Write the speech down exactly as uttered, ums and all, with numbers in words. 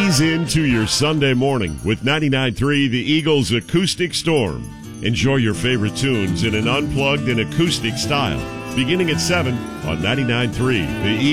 Ease into your Sunday morning with ninety-nine point three The Eagles Acoustic Storm. Enjoy your favorite tunes in an unplugged and acoustic style. Beginning at seven on ninety-nine point three The Eagles.